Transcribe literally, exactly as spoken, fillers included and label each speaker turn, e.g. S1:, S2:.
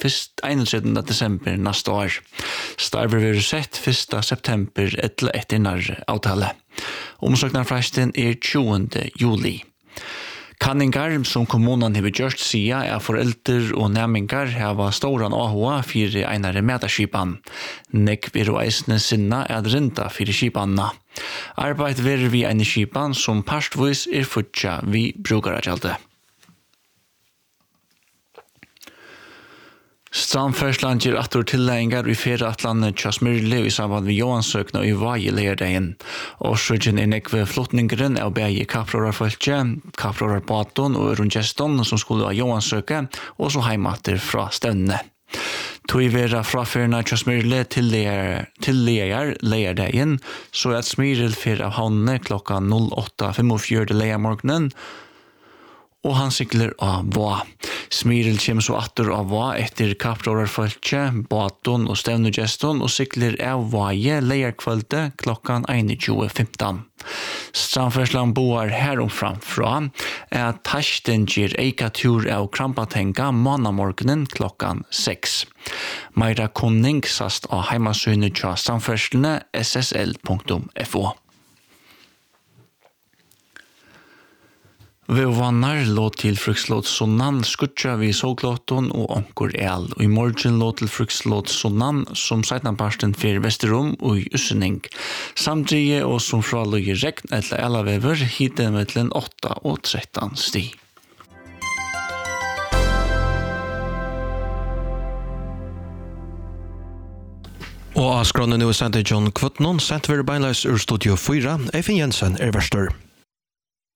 S1: einogtredje desember neste år. Starver vil sett første september etter etter nær avtale. Omsøknarfresten er tjuende juli. Kanningar som kommunen har gjort sida er foreldre og næmingar hava stóran áhuga fyrir einare metaskipan. Nek vir og eisne sinna er rinda fyrir skipanna. Arbeid verir vi ein skipan som partvis er futja vi brukaragjaldi. Strandfersland gir attor tilleggingar i ferieatlandet tja Smyrli i samband med Johansøkna i Vaje leirdeien. Årsøkjen er nekve flotningren av begge kapprorarfølge, kapprorarbaton og rundgeston som skulle ha Johansøke, og så heimater fra stevnene. Tui vera fraferna tja Smyrli tilleggar leirdeien, så at Smyril fer av havnene klokka åtta femogfjørt leiermorgenen, og han sikler av Vå. Smyril kommer så atter av Vå etter kapprorarfølge, baton og stevnugeston og sikler av Vaje leierkvölde klokkan einogtjúgu fimtan. Strandferslan boar herom framfra er at Tasten gir eika tur av Krampatenga månamorgenen klokkan seks. Meira kunning sast av heimasynet tja strandferslene s s l punktum f o. Vi vannar låt til frukslåt sonnan skutja vi såglåton og onkur el. Og i morgen låt til frukslåt sonnan som seitnanparsten fyrir Vesterum og i Ussening. Samtidig og som fraløy regn eller elavever hite mellom åtta og tretton sti.
S2: Og av skrånen nu er sendt John Kvotnon, sendt ved beinleis ur Studio fyra, Eifen Jensen er verstør.